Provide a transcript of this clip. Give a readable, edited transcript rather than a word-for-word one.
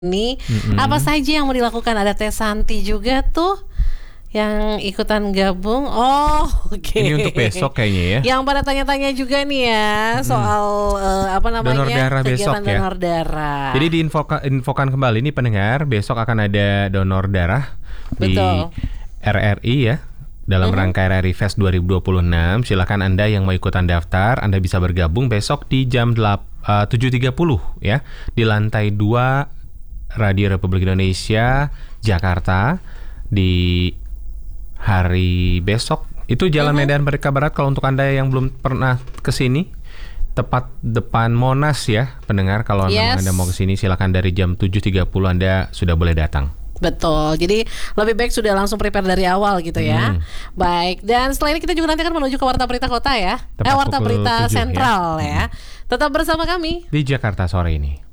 Ini apa saja yang mau dilakukan? Ada Teh Santi juga tuh yang ikutan gabung. Oh, oke. Ini untuk besok kayaknya ya. Yang pada tanya-tanya juga nih ya soal apa namanya? Donor darah besok ya. Donor darah. Jadi diinfokan kembali nih pendengar, besok akan ada donor darah Betul. di RRI ya. Dalam rangka RRI Fest 2026, silakan Anda yang mau ikutan daftar, Anda bisa bergabung besok di jam 7.30 ya, di lantai 2 Radio Republik Indonesia Jakarta di hari besok. Itu Jalan Medan Merdeka Barat kalau untuk Anda yang belum pernah ke sini, tepat depan Monas ya, pendengar. Kalau memang Anda mau ke sini silakan dari jam 7.30 Anda sudah boleh datang. Betul, jadi lebih baik sudah langsung prepare dari awal gitu ya. Baik, dan setelah ini kita juga nanti akan menuju ke Warta Berita Kota ya. Warta Berita 7, Sentral ya. Tetap bersama kami di Jakarta sore ini.